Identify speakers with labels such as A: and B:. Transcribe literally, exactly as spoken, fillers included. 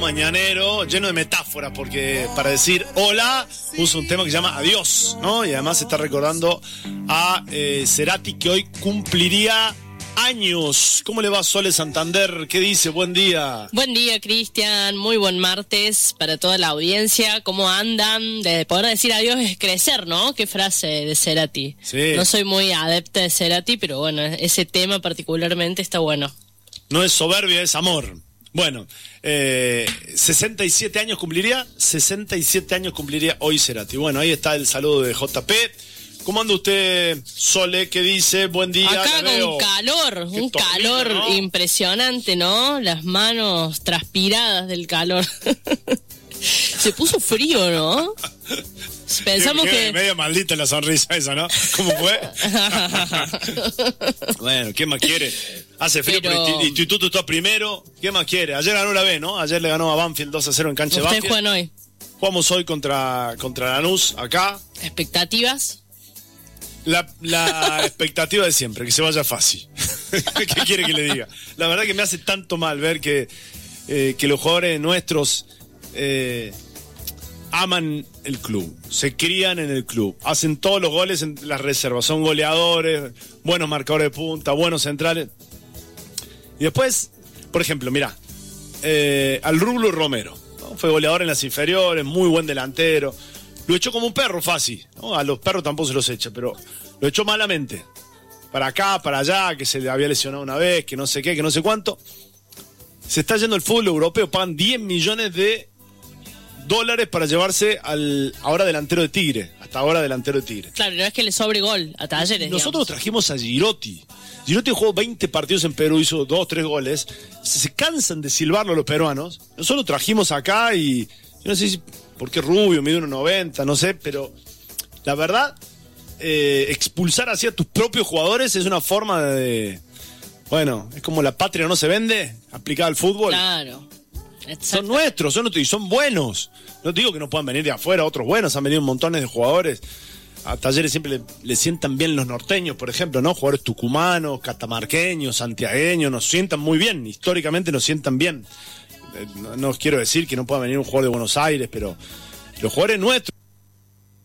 A: Mañanero, lleno de metáforas, porque para decir hola usa un tema que se llama adiós, ¿no? Y además se está recordando a eh, Cerati, que hoy cumpliría años. ¿Cómo le va, Sole Santander? ¿Qué dice? Buen día.
B: Buen día, Cristian. Muy buen martes para toda la audiencia. ¿Cómo andan? De poder decir adiós es crecer, ¿no? Qué frase de Cerati.
A: Sí.
B: No soy muy adepta de Cerati, pero bueno, ese tema particularmente está bueno.
A: No es soberbia, es amor. Bueno, eh, sesenta y siete años cumpliría, sesenta y siete años cumpliría hoy Cerati. Bueno, ahí está el saludo de J P. ¿Cómo anda usted, Sole? ¿Qué dice? Buen día.
B: Acá con calor, un
A: tormento,
B: calor
A: ¿no?
B: Impresionante, ¿no? Las manos transpiradas del calor. Se puso frío, ¿no? Pensamos
A: qué, qué,
B: que...
A: medio maldita la sonrisa esa, ¿no? ¿Cómo fue? Bueno, ¿qué más quiere? Hace frío, pero, pero el Instituto está primero. ¿Qué más quiere? Ayer ganó la B, ¿no? Ayer le ganó a Banfield dos a cero en cancha de Banfield.
B: ¿Ustedes juegan hoy?
A: Jugamos hoy contra, contra Lanús, acá.
B: ¿Expectativas?
A: La, la expectativa de siempre, que se vaya fácil. ¿Qué quiere que le diga? La verdad que me hace tanto mal ver que, eh, que los jugadores nuestros eh, aman el club, se crían en el club, hacen todos los goles en las reservas, son goleadores, buenos marcadores de punta, buenos centrales. Y después, por ejemplo, mirá, eh, al Rulo Romero, ¿no? Fue goleador en las inferiores, muy buen delantero. Lo echó como un perro fácil, ¿no? A los perros tampoco se los echa, pero lo echó malamente. Para acá, para allá, que se le había lesionado una vez, que no sé qué, que no sé cuánto. Se está yendo el fútbol europeo, pagan diez millones de dólares para llevarse al ahora delantero de Tigre, hasta ahora delantero de Tigre.
B: Claro, no es que le sobre gol a Talleres.
A: Nosotros
B: digamos.
A: trajimos a Girotti. Girotti jugó veinte partidos en Perú, hizo dos, tres goles. Se, se cansan de silbarlo los peruanos. Nosotros trajimos acá y... Yo no sé si... ¿Por qué rubio? Mide uno noventa, no sé, pero... La verdad, eh, expulsar así a tus propios jugadores es una forma de... Bueno, es como la patria no se vende, aplicada al fútbol.
B: Claro.
A: Son nuestros, son nuestros y son buenos. No te digo que no puedan venir de afuera, otros buenos, han venido montones de jugadores. A Talleres siempre le, le sientan bien los norteños, por ejemplo, ¿no? Jugadores tucumanos, catamarqueños, santiagueños, nos sientan muy bien, históricamente nos sientan bien. Eh, no, no quiero decir que no pueda venir un jugador de Buenos Aires, pero los jugadores nuestros